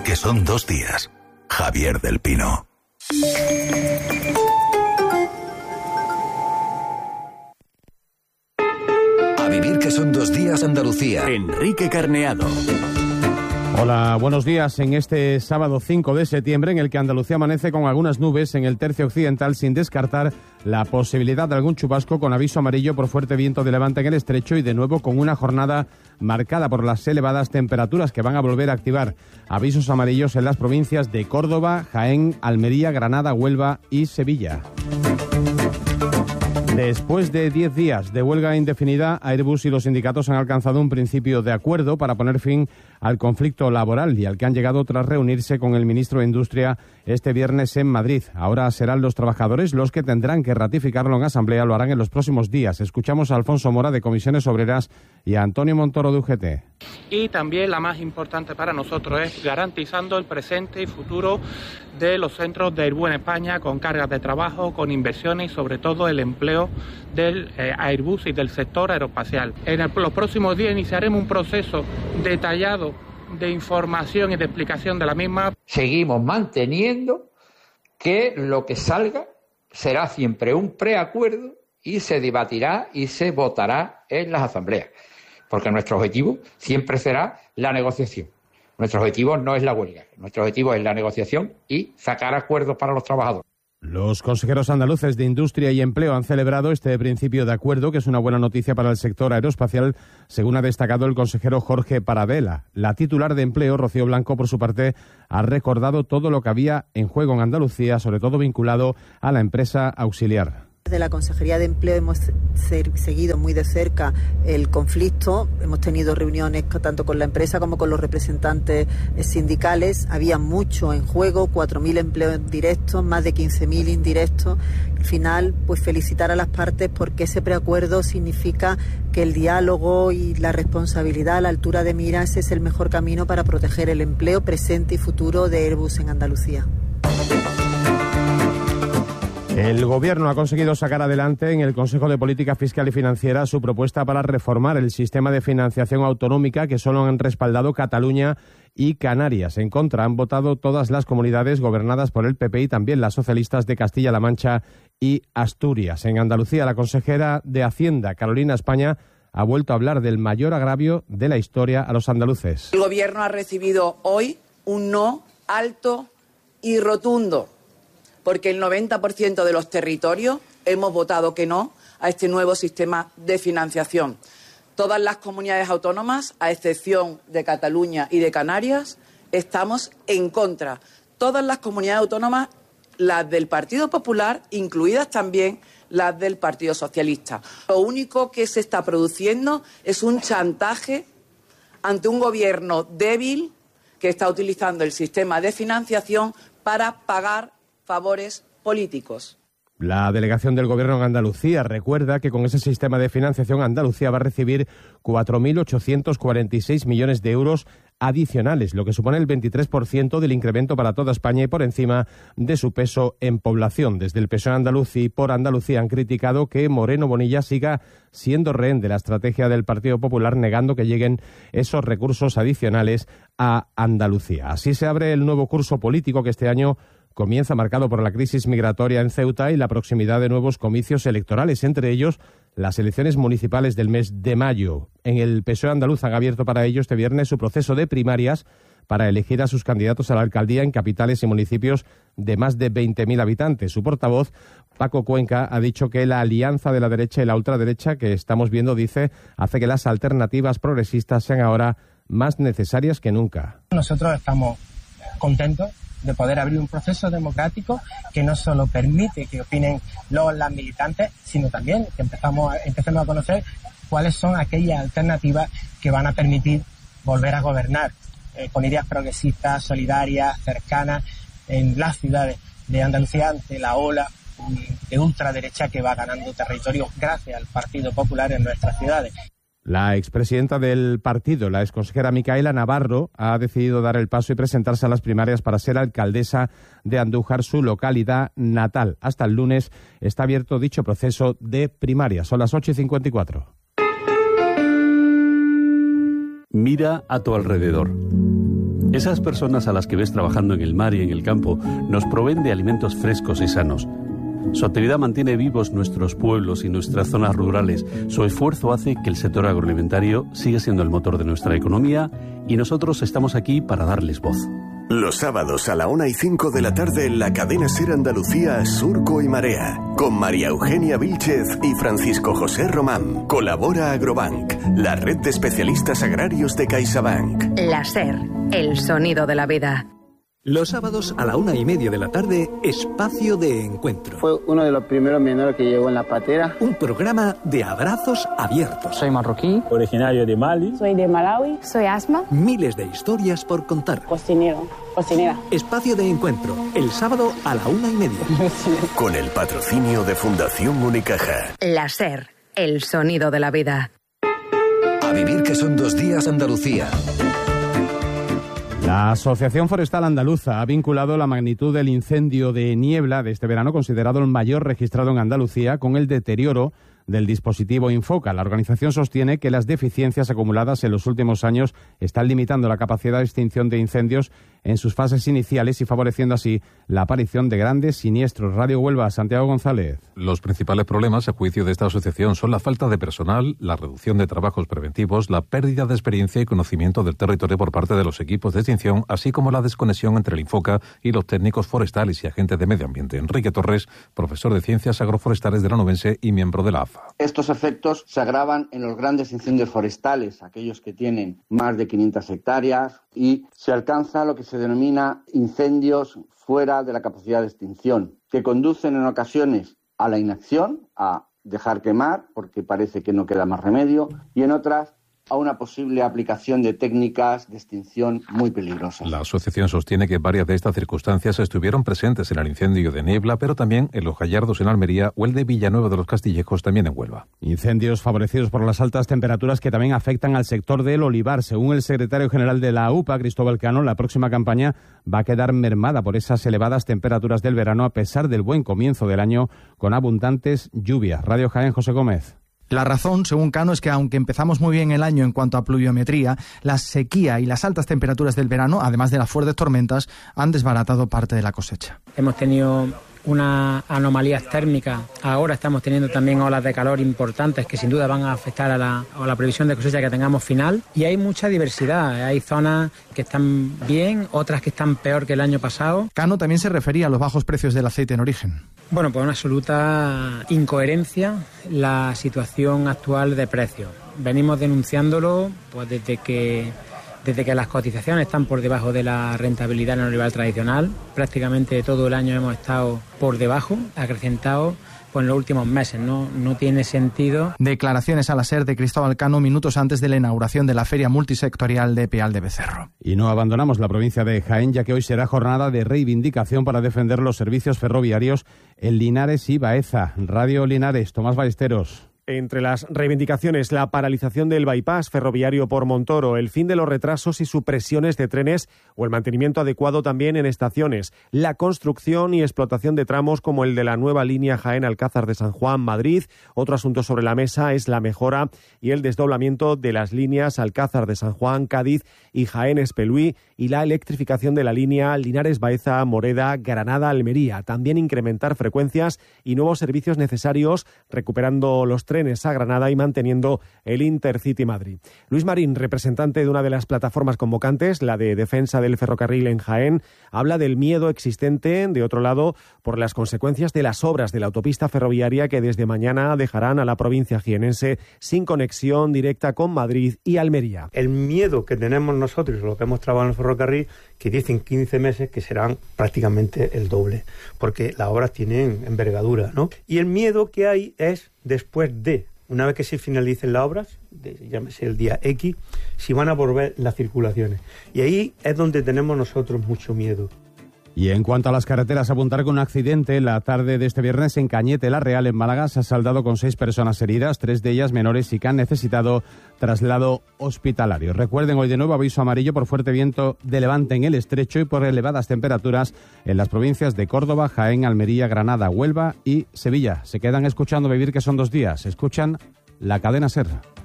que son 2 días. Javier del Pino. A vivir que son 2 días Andalucía. Enrique Carneado. Hola, buenos días. En este sábado 5 de septiembre, en el que Andalucía amanece con algunas nubes en el tercio occidental, sin descartar la posibilidad de algún chubasco, con aviso amarillo por fuerte viento de levante en el estrecho, y de nuevo con una jornada marcada por las elevadas temperaturas que van a volver a activar avisos amarillos en las provincias de Córdoba, Jaén, Almería, Granada, Huelva y Sevilla. Después de 10 días de huelga indefinida, Airbus y los sindicatos han alcanzado un principio de acuerdo para poner fin al conflicto laboral, y al que han llegado tras reunirse con el ministro de Industria este viernes en Madrid. Ahora serán los trabajadores los que tendrán que ratificarlo en asamblea. Lo harán en los próximos días. Escuchamos a Alfonso Mora, de Comisiones Obreras, y a Antonio Montoro, de UGT. Y también la más importante para nosotros es garantizando el presente y futuro de los centros de Airbus en España, con cargas de trabajo, con inversiones y sobre todo el empleo del Airbus y del sector aeroespacial. En los próximos días iniciaremos un proceso detallado de información y de explicación de la misma. Seguimos manteniendo que lo que salga será siempre un preacuerdo y se debatirá y se votará en las asambleas, porque nuestro objetivo siempre será la negociación. Nuestro objetivo no es la huelga, nuestro objetivo es la negociación y sacar acuerdos para los trabajadores. Los consejeros andaluces de Industria y Empleo han celebrado este principio de acuerdo, que es una buena noticia para el sector aeroespacial, según ha destacado el consejero Jorge Paradela. La titular de Empleo, Rocío Blanco, por su parte, ha recordado todo lo que había en juego en Andalucía, sobre todo vinculado a la empresa auxiliar. Desde la Consejería de Empleo hemos seguido muy de cerca el conflicto. Hemos tenido reuniones tanto con la empresa como con los representantes sindicales. Había mucho en juego, 4.000 empleos directos, más de 15.000 indirectos. Al final, pues felicitar a las partes, porque ese preacuerdo significa que el diálogo y la responsabilidad a la altura de miras es el mejor camino para proteger el empleo presente y futuro de Airbus en Andalucía. El Gobierno ha conseguido sacar adelante en el Consejo de Política Fiscal y Financiera su propuesta para reformar el sistema de financiación autonómica, que solo han respaldado Cataluña y Canarias. En contra han votado todas las comunidades gobernadas por el PP y también las socialistas de Castilla-La Mancha y Asturias. En Andalucía, la consejera de Hacienda, Carolina España, ha vuelto a hablar del mayor agravio de la historia a los andaluces. El Gobierno ha recibido hoy un no alto y rotundo, porque el 90% de los territorios hemos votado que no a este nuevo sistema de financiación. Todas las comunidades autónomas, a excepción de Cataluña y de Canarias, estamos en contra. Todas las comunidades autónomas, las del Partido Popular, incluidas también las del Partido Socialista. Lo único que se está produciendo es un chantaje ante un gobierno débil que está utilizando el sistema de financiación para pagar favores políticos. La delegación del Gobierno en Andalucía recuerda que con ese sistema de financiación Andalucía va a recibir 4.846 millones de euros adicionales, lo que supone el 23% del incremento para toda España y por encima de su peso en población. Desde el PSOE andaluz y por Andalucía han criticado que Moreno Bonilla siga siendo rehén de la estrategia del Partido Popular, negando que lleguen esos recursos adicionales a Andalucía. Así se abre el nuevo curso político, que este año comienza marcado por la crisis migratoria en Ceuta y la proximidad de nuevos comicios electorales, entre ellos las elecciones municipales del mes de mayo. En el PSOE andaluz han abierto para ello este viernes su proceso de primarias para elegir a sus candidatos a la alcaldía en capitales y municipios de más de 20.000 habitantes. Su portavoz, Paco Cuenca, ha dicho que la alianza de la derecha y la ultraderecha que estamos viendo, dice, hace que las alternativas progresistas sean ahora más necesarias que nunca. Nosotros estamos contentos de poder abrir un proceso democrático que no solo permite que opinen las militantes, sino también que empecemos a conocer cuáles son aquellas alternativas que van a permitir volver a gobernar con ideas progresistas, solidarias, cercanas en las ciudades de Andalucía ante la ola de ultraderecha que va ganando territorio gracias al Partido Popular en nuestras ciudades. La expresidenta del partido, la exconsejera Micaela Navarro, ha decidido dar el paso y presentarse a las primarias para ser alcaldesa de Andújar, su localidad natal. Hasta el lunes está abierto dicho proceso de primarias. Son las 8:54. Mira a tu alrededor. Esas personas a las que ves trabajando en el mar y en el campo nos proveen de alimentos frescos y sanos. Su actividad mantiene vivos nuestros pueblos y nuestras zonas rurales. Su esfuerzo hace que el sector agroalimentario siga siendo el motor de nuestra economía y nosotros estamos aquí para darles voz. Los sábados a la 1:05 de la tarde en la cadena SER Andalucía, Surco y Marea, con María Eugenia Vílchez y Francisco José Román. Colabora Agrobank, la red de especialistas agrarios de CaixaBank. La SER, el sonido de la vida. Los sábados a la 1:30 de la tarde, Espacio de Encuentro. Fue uno de los primeros menores que llegó en la patera. Un programa de abrazos abiertos. Soy marroquí, originario de Mali. Soy de Malawi. Soy Asma. Miles de historias por contar. Cocinera. Espacio de Encuentro, el sábado a la 1:30. Con el patrocinio de Fundación Unicaja. La SER, el sonido de la vida. A vivir que son 2 días Andalucía. La Asociación Forestal Andaluza ha vinculado la magnitud del incendio de niebla de este verano, considerado el mayor registrado en Andalucía, con el deterioro del dispositivo Infoca. La organización sostiene que las deficiencias acumuladas en los últimos años están limitando la capacidad de extinción de incendios en sus fases iniciales y favoreciendo así la aparición de grandes siniestros. Radio Huelva, Santiago González. Los principales problemas, a juicio de esta asociación, son la falta de personal, la reducción de trabajos preventivos, la pérdida de experiencia y conocimiento del territorio por parte de los equipos de extinción, así como la desconexión entre el Infoca y los técnicos forestales y agentes de medio ambiente. Enrique Torres, profesor de Ciencias Agroforestales de la Nubense y miembro de la AFA. Estos efectos se agravan en los grandes incendios forestales, aquellos que tienen más de 500 hectáreas, y se alcanza lo que se denomina incendios fuera de la capacidad de extinción, que conducen en ocasiones a la inacción, a dejar quemar, porque parece que no queda más remedio, y en otras a una posible aplicación de técnicas de extinción muy peligrosas. La asociación sostiene que varias de estas circunstancias estuvieron presentes en el incendio de Niebla, pero también en Los Gallardos en Almería o el de Villanueva de los Castillejos también en Huelva. Incendios favorecidos por las altas temperaturas que también afectan al sector del olivar. Según el secretario general de la UPA, Cristóbal Cano, la próxima campaña va a quedar mermada por esas elevadas temperaturas del verano a pesar del buen comienzo del año con abundantes lluvias. Radio Jaén, José Gómez. La razón, según Cano, es que aunque empezamos muy bien el año en cuanto a pluviometría, la sequía y las altas temperaturas del verano, además de las fuertes tormentas, han desbaratado parte de la cosecha. Hemos tenido unas anomalías térmicas. Ahora estamos teniendo también olas de calor importantes que sin duda van a afectar a la previsión de cosecha que tengamos final. Y hay mucha diversidad. Hay zonas que están bien, otras que están peor que el año pasado. Cano también se refería a los bajos precios del aceite en origen. Bueno, pues una absoluta incoherencia la situación actual de precios. Venimos denunciándolo pues desde que las cotizaciones están por debajo de la rentabilidad en el olivar tradicional. Prácticamente todo el año hemos estado por debajo, acrecentado pues en los últimos meses. No tiene sentido. Declaraciones a la SER de Cristóbal Cano minutos antes de la inauguración de la Feria Multisectorial de Peal de Becerro. Y no abandonamos la provincia de Jaén, ya que hoy será jornada de reivindicación para defender los servicios ferroviarios en Linares y Baeza. Radio Linares, Tomás Ballesteros. Entre las reivindicaciones, la paralización del bypass ferroviario por Montoro, el fin de los retrasos y supresiones de trenes o el mantenimiento adecuado también en estaciones, la construcción y explotación de tramos como el de la nueva línea Jaén-Alcázar de San Juan-Madrid. Otro asunto sobre la mesa es la mejora y el desdoblamiento de las líneas Alcázar de San Juan-Cádiz y Jaén-Espelúi y la electrificación de la línea Linares-Baeza-Moreda-Granada-Almería. También incrementar frecuencias y nuevos servicios necesarios, recuperando los trenes a Granada y manteniendo el Intercity Madrid. Luis Marín, representante de una de las plataformas convocantes, la de defensa del ferrocarril en Jaén, habla del miedo existente, de otro lado, por las consecuencias de las obras de la autopista ferroviaria que desde mañana dejarán a la provincia jienense sin conexión directa con Madrid y Almería. El miedo que tenemos nosotros, lo que hemos trabajado en el ferrocarril, que dicen 15 meses que serán prácticamente el doble, porque las obras tienen envergadura, ¿no? Y el miedo que hay es después de, una vez que se finalicen las obras, llámese el día X, si van a volver las circulaciones. Y ahí es donde tenemos nosotros mucho miedo. Y en cuanto a las carreteras, apuntar con un accidente la tarde de este viernes en Cañete La Real, en Málaga, se ha saldado con 6 personas heridas, 3 de ellas menores y que han necesitado traslado hospitalario. Recuerden, hoy de nuevo aviso amarillo por fuerte viento de levante en el estrecho y por elevadas temperaturas en las provincias de Córdoba, Jaén, Almería, Granada, Huelva y Sevilla. Se quedan escuchando Vivir, que son 2 días. Escuchan la cadena SER.